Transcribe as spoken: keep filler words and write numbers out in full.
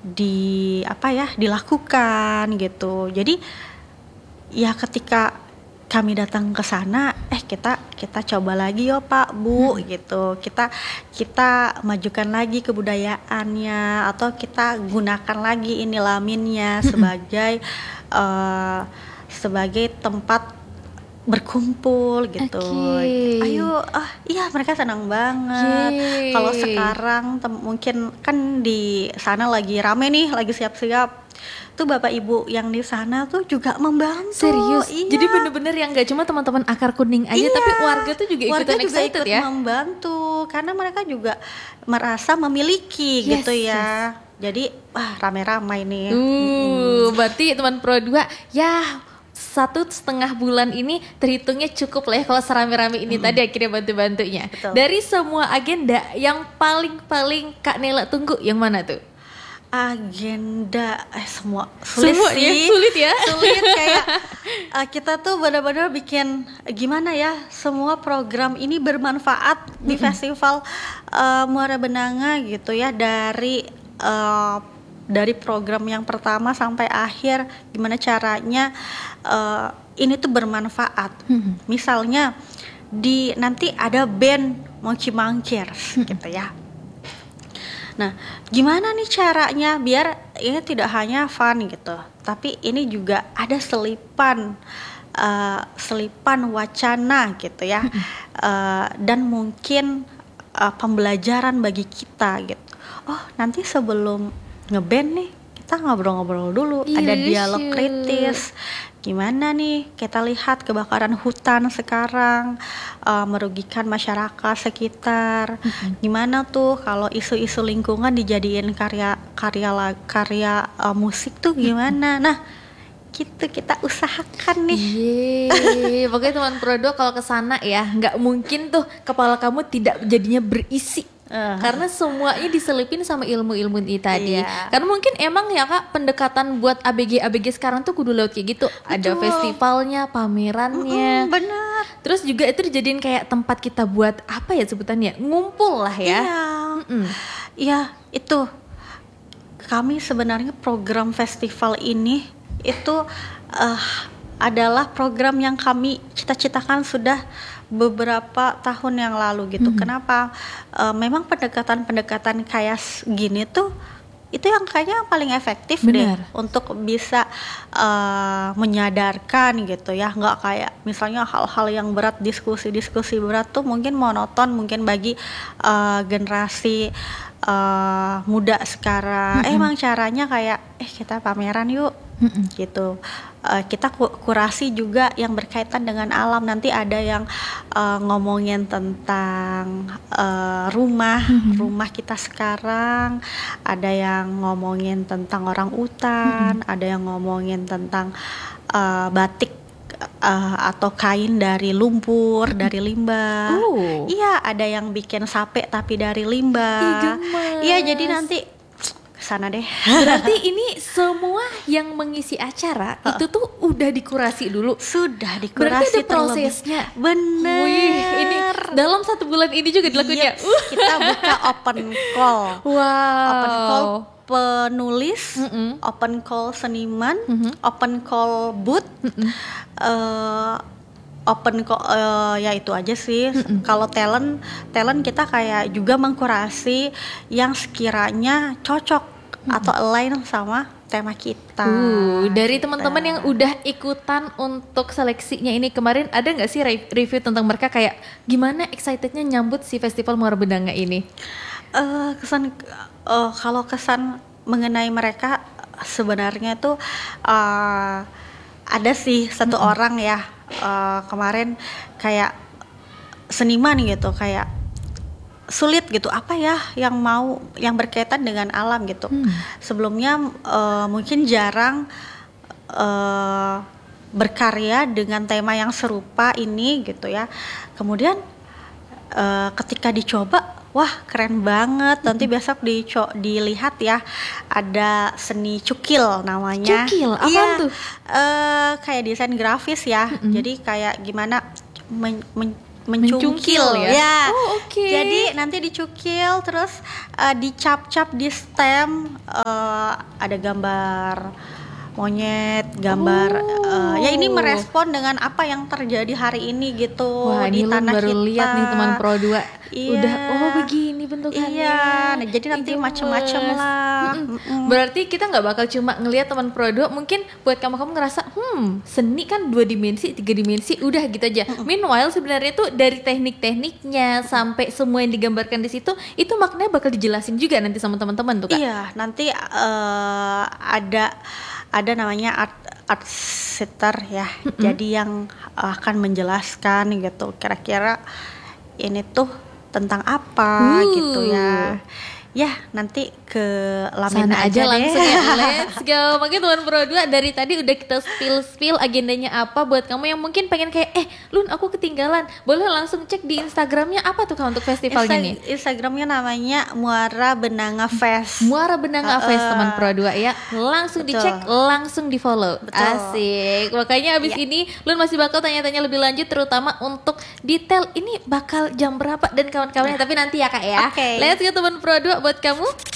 di apa ya dilakukan gitu. Jadi ya ketika kami datang ke sana, eh kita kita coba lagi yo Pak Bu hmm. gitu. Kita kita majukan lagi kebudayaannya atau kita gunakan lagi ini laminnya sebagai uh, sebagai tempat berkumpul gitu. Okay. Ayo, ah iya mereka senang banget. Kalau sekarang tem- mungkin kan di sana lagi rame nih, lagi siap-siap. Tuh bapak ibu yang di sana tuh juga membantu. Serius? Iya. Jadi bener-bener yang nggak cuma teman-teman akar kuning aja, iya. Tapi warga tuh juga warga ikutan juga excited ikut ya. membantu karena mereka juga merasa memiliki yes, gitu ya. Yes. Jadi wah rame-ramai nih. Uh, hmm. Berarti teman Pro dua ya satu setengah bulan ini terhitungnya cukup lah ya kalau serame-rame ini hmm. tadi akhirnya bantu-bantunya. Betul. Dari semua agenda yang paling-paling Kak Nela tunggu yang mana tuh? Agenda eh semua sulit semua, sih ya? sulit ya sulit kayak uh, kita tuh benar-benar bikin gimana ya semua program ini bermanfaat mm-hmm. di festival uh, Muara Benanga gitu ya dari uh, dari program yang pertama sampai akhir gimana caranya uh, ini tuh bermanfaat mm-hmm. misalnya di nanti ada band Monkey Monkers mm-hmm. gitu ya. Nah, gimana nih caranya biar ini tidak hanya fun gitu, tapi ini juga ada selipan, uh, selipan wacana gitu ya, uh, dan mungkin uh, pembelajaran bagi kita gitu. Oh, nanti sebelum ngeband nih kita ngobrol-ngobrol dulu, yes, ada dialog yes. kritis. Gimana nih kita lihat kebakaran hutan sekarang uh, merugikan masyarakat sekitar. Mm-hmm. Gimana tuh kalau isu-isu lingkungan dijadiin karya karya karya uh, musik tuh gimana? Mm-hmm. Nah, gitu kita usahakan nih. Yeay, pokoknya teman Prodo kalau kesana ya nggak mungkin tuh kepala kamu tidak jadinya berisi. Uh. Karena semuanya diselipin sama ilmu-ilmu ini tadi. Yeah. Karena mungkin emang ya Kak pendekatan buat A B G A B G sekarang tuh kudu lewat kayak gitu. Betul. Ada festivalnya, pamerannya. Mm-mm, benar. Terus juga itu dijadiin kayak tempat kita buat apa ya sebutannya? Ngumpul lah ya. Iya. Yeah. Iya, itu. Kami sebenarnya program festival ini itu uh, adalah program yang kami cita-citakan sudah beberapa tahun yang lalu gitu. Hmm. Kenapa? Uh, memang pendekatan-pendekatan kayak gini tuh itu yang kayaknya paling efektif. Bener. Deh untuk bisa uh, menyadarkan gitu ya. Nggak kayak misalnya hal-hal yang berat, diskusi-diskusi berat tuh mungkin monoton mungkin bagi uh, generasi uh, muda sekarang. Hmm. Emang caranya kayak eh kita pameran yuk. Hmm. Gitu. Uh, kita kurasi juga yang berkaitan dengan alam. Nanti ada yang uh, ngomongin tentang uh, rumah mm-hmm. rumah kita sekarang, ada yang ngomongin tentang orang utan, mm-hmm. ada yang ngomongin tentang uh, batik uh, atau kain dari lumpur, mm-hmm. dari limbah. Oh. Iya, ada yang bikin sape tapi dari limbah. Iya, jadi nanti sana deh. Berarti ini semua yang mengisi acara uh. itu tuh udah dikurasi dulu. Sudah dikurasi. Berarti ada prosesnya. Bener. Wih, ini dalam satu bulan ini juga dilakukan ya. Yes, kita buka open call. Wow. Open call penulis, mm-hmm. open call seniman, mm-hmm. open call booth. Mm-hmm. Uh, open kok uh, ya itu aja sih. Mm-mm. Kalau talent talent kita kayak juga mengkurasi yang sekiranya cocok mm-mm. atau align sama tema kita. Uh, dari gitu. Teman-teman yang udah ikutan untuk seleksinya ini kemarin ada nggak sih review tentang mereka kayak gimana excitednya nyambut si festival Muara Benanga ini? Uh, kesan uh, kalau kesan mengenai mereka sebenarnya tuh uh, ada sih satu mm-mm. orang ya. Uh, kemarin kayak seniman gitu kayak sulit gitu apa ya yang mau yang berkaitan dengan alam gitu. Hmm. Sebelumnya uh, mungkin jarang uh, berkarya dengan tema yang serupa ini gitu ya. Kemudian uh, ketika dicoba wah keren banget. Nanti besok dico- dilihat ya ada seni cukil namanya. Cukil apa iya, tuh? Uh, kayak desain grafis ya. Mm-hmm. Jadi kayak gimana men- men- mencungkil, Mencungkil ya? ya. Oh, oke. Jadi nanti dicukil terus uh, dicap-cap di stem, uh, ada gambar monyet, gambar Oh. uh, ya ini merespon dengan apa yang terjadi hari ini gitu. Wah, di ini lu tanah baru kita. lihat nih teman Pro dua. Iya. Udah oh begini bentukannya. Iya, nah jadi nanti Ih, macam-macam gemes. lah. Mm-mm. Mm-mm. Berarti kita nggak bakal cuma ngelihat teman Pro dua, mungkin buat kamu-kamu ngerasa, hmm, seni kan dua dimensi, tiga dimensi, udah gitu aja. Mm-mm. Meanwhile sebenarnya tuh dari teknik-tekniknya sampai semua yang digambarkan di situ, itu maknanya bakal dijelasin juga nanti sama teman-teman tuh Kak. Iya, nanti uh, ada ada namanya art art sitter ya. Mm-hmm. Jadi yang akan menjelaskan gitu kira-kira ini tuh tentang apa uh. gitu ya. Ya, nanti ke Lamin sana aja, aja langsung deh. ya. Let's go. Makanya teman Pro dua dari tadi udah kita spill-spill agendanya apa buat kamu yang mungkin pengen kayak eh Lun aku ketinggalan. Boleh langsung cek di Instagramnya apa tuh Kak untuk festivalnya Insta- nih? Instagramnya namanya Muara Benanga Fest. Muara Benanga Uh, Fest teman Pro dua ya. Langsung betul. dicek, langsung di follow. Betul. Asik. Makanya abis Ya. ini Lun masih bakal tanya-tanya lebih lanjut terutama untuk detail ini bakal jam berapa dan kawan-kawannya. Tapi nanti ya Kak ya. Oke. Let's go teman Pro dua buat kamu.